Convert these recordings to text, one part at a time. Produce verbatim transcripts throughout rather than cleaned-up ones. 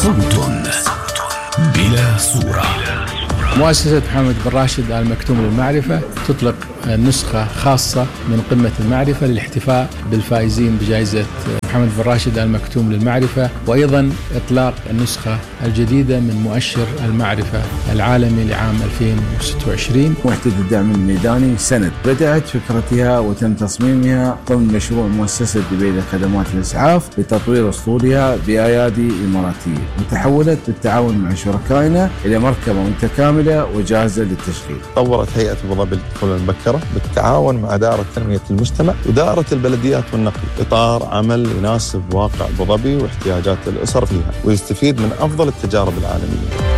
صوت بلا صورة. مؤسسة محمد بن راشد آل مكتوم للمعرفة تطلق نسخة خاصة من قمة المعرفة للاحتفاء بالفائزين بجائزة محمد بن راشد آل مكتوم للمعرفة، وأيضا إطلاق النسخة الجديدة من مؤشر المعرفة العالمي لعام ألفين وستة وعشرين. وحدة الدعم الميداني سند بدأت فكرتها وتم تصميمها ضمن مشروع مؤسسة دبي لخدمات الإسعاف لتطوير أسطولها بأيادي إماراتية، وتحولت بالتعاون مع شركائنا إلى مركبة متكاملة وجاهزة للتشغيل. طورت هيئة أبو ظبي للطفولة المبكرة بالتعاون مع دائرة تنمية المجتمع ودائرة البلديات والنقل إطار عمل يناسب واقع أبو ظبي واحتياجات الأسر فيها ويستفيد من أفضل التجارب العالمية.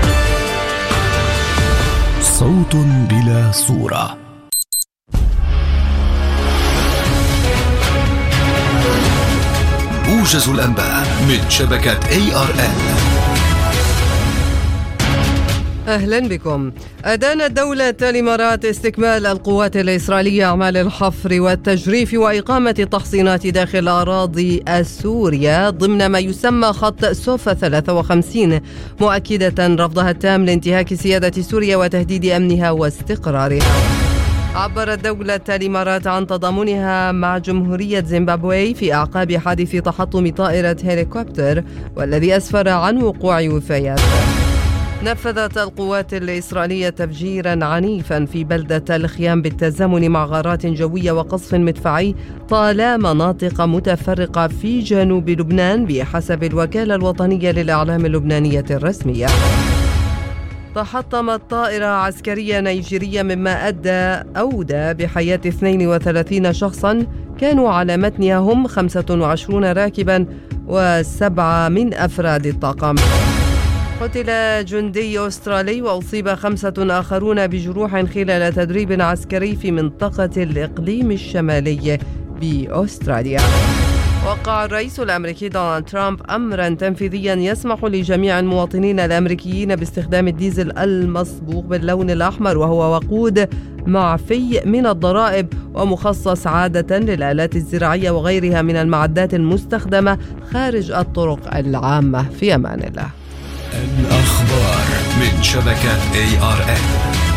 صوت بلا صورة. موجز الأنباء من شبكة إيه آر إل. أهلا بكم. أدانت دولة الإمارات استكمال القوات الإسرائيلية أعمال الحفر والتجريف وإقامة تحصينات داخل أراضي السورية ضمن ما يسمى خط سوفا ثلاثة وخمسين، مؤكدة رفضها التام لانتهاك سيادة سوريا وتهديد أمنها واستقرارها. عبرت دولة الإمارات عن تضامنها مع جمهورية زيمبابوي في أعقاب حادث تحطم طائرة هليكوبتر والذي أسفر عن وقوع وفيات. نفذت القوات الإسرائيلية تفجيرا عنيفا في بلدة الخيام بالتزامن مع غارات جوية وقصف مدفعي طال مناطق متفرقة في جنوب لبنان بحسب الوكالة الوطنية للإعلام اللبنانية الرسمية. تحطمت طائرة عسكرية نيجيرية مما أدى أودى بحياة اثنين وثلاثين شخصا كانوا على متنها هم خمسة وعشرين راكبا وسبعة من أفراد الطاقم. قتل جندي أسترالي وأصيب خمسة آخرون بجروح خلال تدريب عسكري في منطقة الإقليم الشمالي بأستراليا. وقع الرئيس الأمريكي دونالد ترامب أمرا تنفيذيا يسمح لجميع المواطنين الأمريكيين باستخدام الديزل المصبوغ باللون الأحمر، وهو وقود معفي من الضرائب ومخصص عادة للآلات الزراعية وغيرها من المعدات المستخدمة خارج الطرق العامة. في أمان الله. الأخبار من شبكة إيه آر إل.